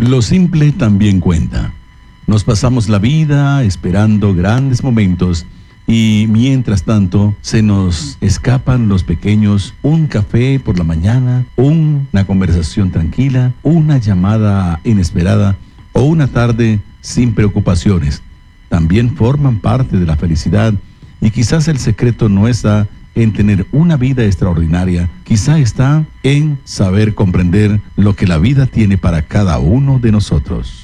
Lo simple también cuenta. Nos pasamos la vida esperando grandes momentos y mientras tanto se nos escapan los pequeños, un café por la mañana, una conversación tranquila, una llamada inesperada o una tarde sin preocupaciones. También forman parte de la felicidad y quizás el secreto no está en tener una vida extraordinaria, quizá está en saber comprender lo que la vida tiene para cada uno de nosotros.